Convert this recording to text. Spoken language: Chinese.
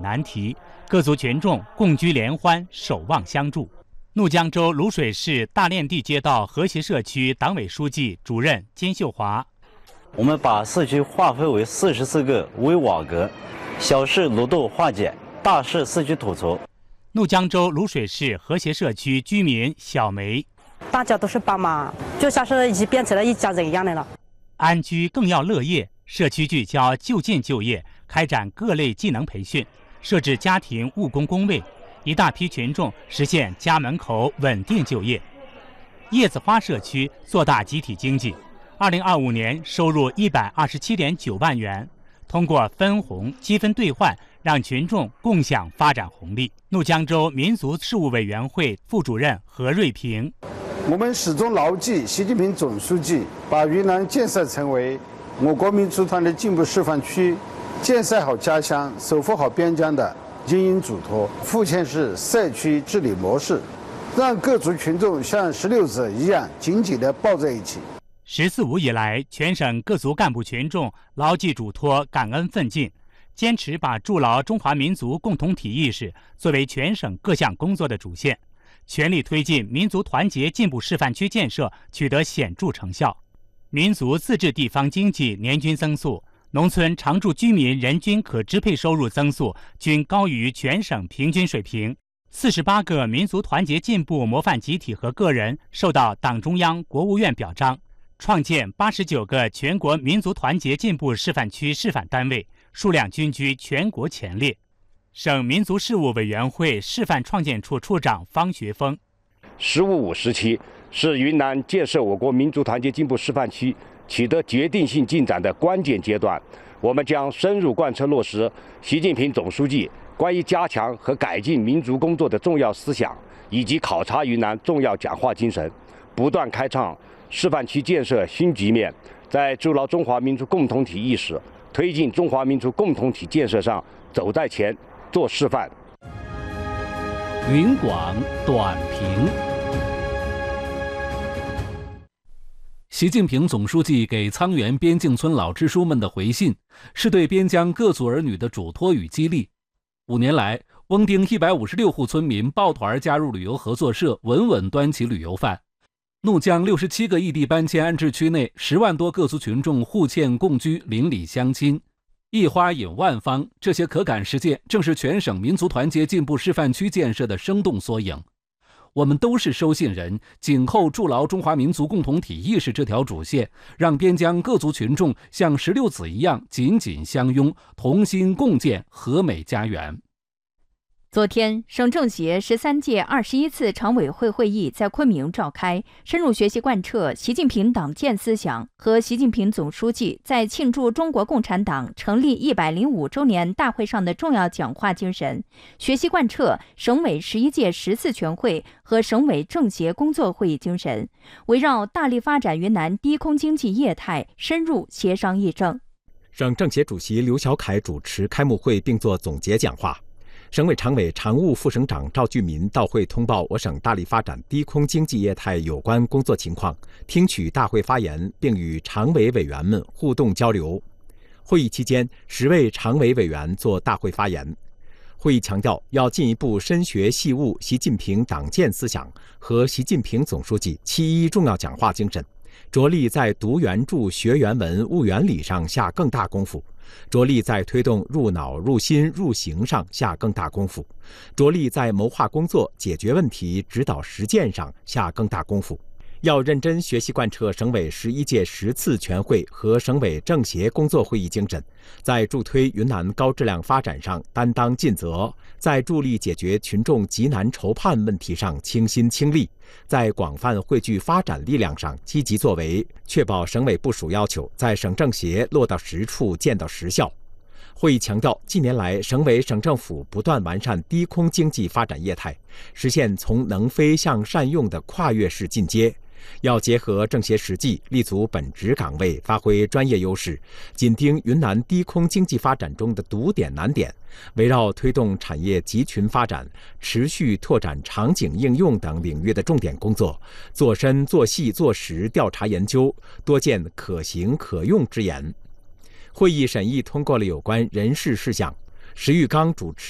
难题，各族群众共居联欢，守望相助。怒江州卤水市大练地街道和谐社区党委书记、主任金秀华： 我们把社区划分为44个微瓦格，小事路斗化解，大事社区统筹。 怒江州卤水市和谐社区居民小梅： 大家都是爸妈，就像是已经变成了一家人一样的了。 安居更要乐业，社区聚焦就近就业，开展各类技能培训，设置家庭务工工位，一大批群众实现家门口稳定就业。叶子花社区做大集体经济，2025年收入127.9万元，通过分红积分兑换，让群众共享发展红利。怒江州民族事务委员会副主任何瑞平： 我们始终牢记习近平总书记把云南建设成为我国民族团结进步示范区，建设好家乡，守护好边疆的经营嘱托，复建式社区治理模式，让各族群众像石榴籽一样紧紧地抱在一起。 “14五”以来，全省各族干部群众牢记嘱托，感恩奋进，坚持把筑牢中华民族共同体意识作为全省各项工作的主线，全力推进民族团结进步示范区建设取得显著成效。民族自治地方经济年均增速、农村常住居民人均可支配收入增速均高于全省平均水平。48个民族团结进步模范集体和个人受到党中央、国务院表彰，创建89个全国民族团结进步示范区示范单位，数量均居全国前列。省民族事务委员会示范创建处处长方学峰 “15五”时期是云南建设我国民族团结进步示范区取得决定性进展的关键阶段，我们将深入贯彻落实习近平总书记关于加强和改进民族工作的重要思想以及考察云南重要讲话精神，不断开创示范区建设新局面，在筑牢中华民族共同体意识、推进中华民族共同体建设上走在前、做示范。 云广短评。习近平总书记给沧源边境村老支书们的回信，是对边疆各族儿女的嘱托与激励。5年来，翁丁156户村民抱团加入旅游合作社，稳稳端起旅游饭。怒江67个异地搬迁安置区内10万多各族群众互嵌共居，邻里相亲。一花引万方，这些可感实践正是全省民族团结进步示范区建设的生动缩影。我们都是收信人，紧扣筑牢中华民族共同体意识这条主线，让边疆各族群众像石榴籽一样紧紧相拥，同心共建和美家园。 昨天，省政协13届21次常委会会议在昆明召开，深入学习贯彻习近平党建思想和习近平总书记在庆祝中国共产党成立105周年大会上的重要讲话精神，学习贯彻省委11届10次全会和省委政协工作会议精神，围绕大力发展云南低空经济业态深入协商议政。 省政协主席刘小凯主持开幕会并作总结讲话。省委常委常务副省长赵巨民到会通报我省大力发展低空经济业态有关工作情况，听取大会发言，并与常委委员们互动交流。会议期间，10位常委委员作大会发言。会议强调，要进一步深学细悟习近平党建思想和习近平总书记7·1重要讲话精神，着力在读原著、学原文、悟原理上下更大功夫，着力在推动入脑、入心、入刑上下更大功夫，着力在谋划工作、解决问题、指导实践上下更大功夫。要认真学习贯彻省委11届10次全会和省委政协工作会议精神，在助推云南高质量发展上担当尽责，在助力解决群众急难愁盼问题上倾心倾力，在广泛汇聚发展力量上积极作为，确保省委部署要求在省政协落到实处、见到实效。会议强调，近年来省委省政府不断完善低空经济发展业态，实现从能飞向善用的跨越式进阶。要结合政协实际，立足本职岗位，发挥专业优势，紧盯云南低空经济发展中的堵点难点，围绕推动产业集群发展、持续拓展场景应用等领域的重点工作，做深做细做实调查研究，多见可行可用之言。会议审议通过了有关人事事项。石玉刚主持